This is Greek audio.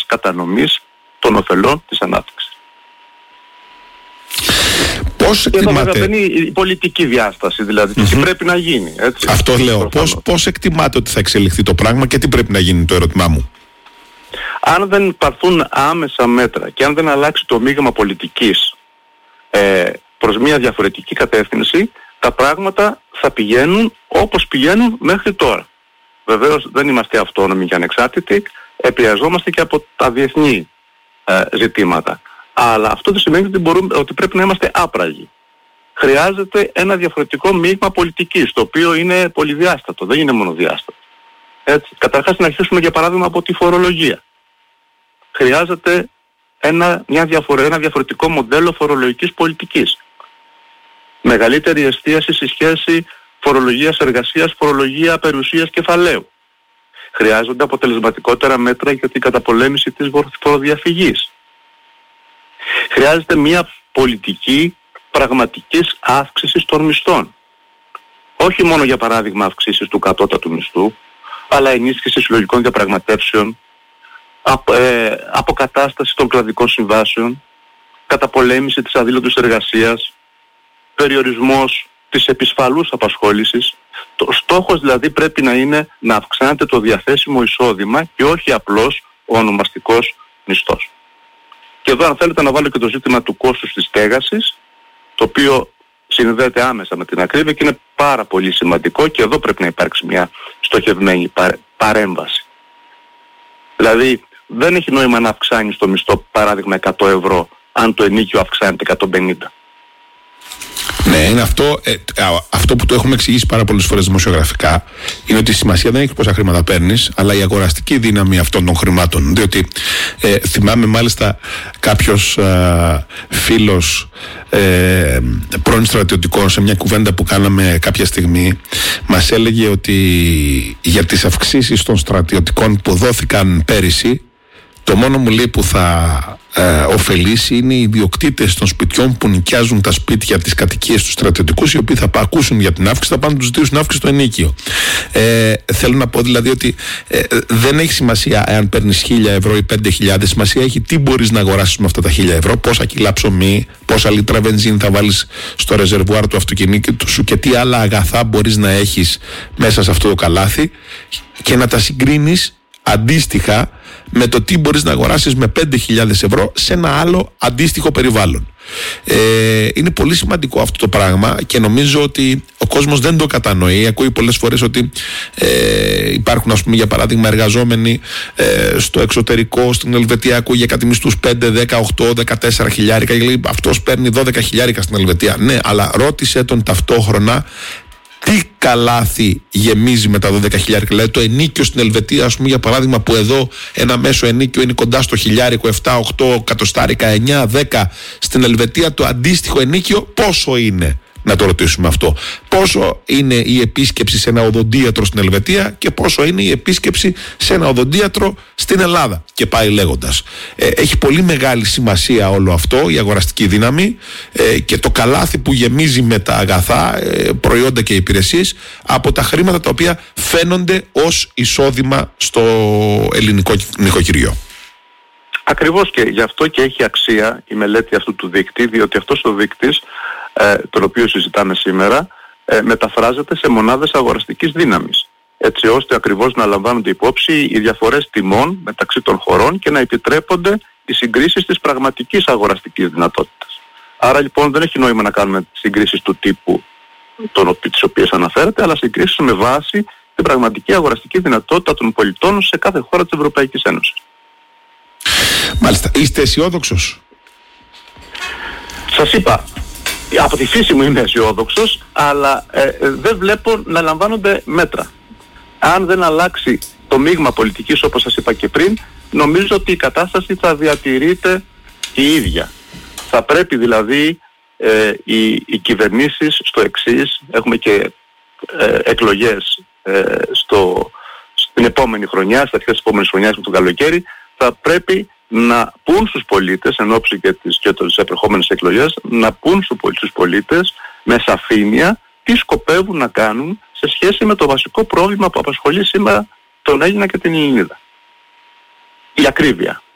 κατανομής των ωφελών της ανάπτυξης. Πώς εκτιμάτε... Εδώ βέβαια είναι η πολιτική διάσταση, δηλαδή τι πρέπει να γίνει. Έτσι. Αυτό λέω. Πώς εκτιμάτε ότι θα εξελιχθεί το πράγμα και τι πρέπει να γίνει, το ερώτημά μου? Αν δεν πάρθουν άμεσα μέτρα και αν δεν αλλάξει το μείγμα πολιτικής προς μια διαφορετική κατεύθυνση, τα πράγματα θα πηγαίνουν όπως πηγαίνουν μέχρι τώρα. Βεβαίως δεν είμαστε αυτόνομοι και ανεξάρτητοι, επηρεαζόμαστε και από τα διεθνή ζητήματα. Αλλά αυτό δεν σημαίνει ότι πρέπει να είμαστε άπραγοι. Χρειάζεται ένα διαφορετικό μείγμα πολιτικής, το οποίο είναι πολυδιάστατο, δεν είναι μονοδιάστατο. Έτσι. Καταρχάς να αρχίσουμε για παράδειγμα από τη φορολογία. Χρειάζεται ένα διαφορετικό μοντέλο φορολογικής πολιτικής. Μεγαλύτερη εστίαση στη σχέση φορολογίας εργασίας, φορολογία περιουσίας κεφαλαίου. Χρειάζονται αποτελεσματικότερα μέτρα για την καταπολέμηση της φοροδιαφυγής. Χρειάζεται μια πολιτική πραγματικής αύξησης των μισθών. Όχι μόνο για παράδειγμα αυξήσεις του κατώτατου μισθού, αλλά ενίσχυση συλλογικών διαπραγματεύσεων, αποκατάσταση των κλαδικών συμβάσεων, καταπολέμηση της αδήλωτης εργασίας, περιορισμός της επισφαλούς απασχόλησης. Το στόχος δηλαδή πρέπει να είναι να αυξάνεται το διαθέσιμο εισόδημα και όχι απλώς ο ονομαστικός μισθός. Και εδώ αν θέλετε να βάλω και το ζήτημα του κόστους της στέγασης, το οποίο συνδέεται άμεσα με την ακρίβεια και είναι πάρα πολύ σημαντικό και εδώ πρέπει να υπάρξει μια στοχευμένη παρέμβαση. Δηλαδή δεν έχει νόημα να αυξάνεις το μισθό παράδειγμα 100 ευρώ αν το ενοίκιο αυξάνεται 150. Ναι, είναι αυτό που το έχουμε εξηγήσει πάρα πολλές φορές δημοσιογραφικά, είναι ότι η σημασία δεν έχει πόσα χρήματα παίρνεις, αλλά η αγοραστική δύναμη αυτών των χρημάτων. Διότι θυμάμαι μάλιστα κάποιος φίλος πρώην στρατιωτικός σε μια κουβέντα που κάναμε κάποια στιγμή, μας έλεγε ότι για τις αυξήσεις των στρατιωτικών που δόθηκαν πέρυσι, το μόνο μου λέει που θα ωφελήσει είναι οι ιδιοκτήτες των σπιτιών που νοικιάζουν τα σπίτια, τις κατοικίες τους στρατιωτικούς, οι οποίοι θα ακούσουν για την αύξηση, θα πάνε να τους ζητήσουν αύξηση στο ενίκιο. Θέλω να πω δηλαδή ότι δεν έχει σημασία αν παίρνεις 1.000 ευρώ ή 5.000, σημασία έχει τι μπορείς να αγοράσεις με αυτά τα 1.000 ευρώ, πόσα κιλά ψωμί, πόσα λίτρα βενζίνη θα βάλεις στο ρεζερβουάρ του αυτοκινήτου σου και τι άλλα αγαθά μπορείς να έχεις μέσα σε αυτό το καλάθι και να τα συγκρίνεις αντίστοιχα με το τι μπορείς να αγοράσεις με 5.000 ευρώ σε ένα άλλο αντίστοιχο περιβάλλον. Είναι πολύ σημαντικό αυτό το πράγμα και νομίζω ότι ο κόσμος δεν το κατανοεί. Ακούει πολλές φορές ότι υπάρχουν, ας πούμε, για παράδειγμα εργαζόμενοι στο εξωτερικό, στην Ελβετία, ακούει για κάτι μισθούς 5, 10, 8, 14 χιλιάρικα και λέει αυτός παίρνει 12 χιλιάρικα στην Ελβετία. Ναι, αλλά ρώτησε τον ταυτόχρονα τι καλάθι γεμίζει με τα 12.000. Δηλαδή το ενίκιο στην Ελβετία, ας πούμε, για παράδειγμα, που εδώ ένα μέσο ενίκιο είναι κοντά στο χιλιάρικο, 7, 8 κατοστάρικα, 9, 10. Στην Ελβετία το αντίστοιχο ενίκιο πόσο είναι? Να το ρωτήσουμε αυτό. Πόσο είναι η επίσκεψη σε ένα οδοντίατρο στην Ελβετία και πόσο είναι η επίσκεψη σε ένα οδοντίατρο στην Ελλάδα, και πάει λέγοντας. Έχει πολύ μεγάλη σημασία όλο αυτό, η αγοραστική δύναμη και το καλάθι που γεμίζει με τα αγαθά, προϊόντα και υπηρεσίες από τα χρήματα τα οποία φαίνονται ως εισόδημα στο ελληνικό νοικοκυριό. Ακριβώς, και γι' αυτό και έχει αξία η μελέτη αυτού του δείκτη, διότι αυτός ο δείκτης, τον οποίο συζητάμε σήμερα, μεταφράζεται σε μονάδες αγοραστικής δύναμης, έτσι ώστε ακριβώς να λαμβάνονται υπόψη οι διαφορές τιμών μεταξύ των χωρών και να επιτρέπονται οι συγκρίσεις της πραγματικής αγοραστικής δυνατότητας. Άρα λοιπόν δεν έχει νόημα να κάνουμε συγκρίσεις του τύπου τις οποίες αναφέρεται, αλλά συγκρίσεις με βάση την πραγματική αγοραστική δυνατότητα των πολιτών σε κάθε χώρα της Ευρωπαϊκής Ένωσης. Μάλιστα. Είστε αισιόδοξος? Σας είπα, από τη φύση μου είμαι αισιόδοξος, αλλά δεν βλέπω να λαμβάνονται μέτρα. Αν δεν αλλάξει το μείγμα πολιτικής, όπως σας είπα και πριν, νομίζω ότι η κατάσταση θα διατηρείται η ίδια. Θα πρέπει δηλαδή οι κυβερνήσεις στο εξής, έχουμε και εκλογές στην επόμενη χρονιά, στα αρχές της επόμενης χρονιάς με τον καλοκαίρι, θα πρέπει να πούν στους πολίτες, εν ώψη και τις επερχόμενες εκλογές, να πούν στους πολίτες με σαφήνεια τι σκοπεύουν να κάνουν σε σχέση με το βασικό πρόβλημα που απασχολεί σήμερα τον Έλληνα και την Ελληνίδα. Η ακρίβεια.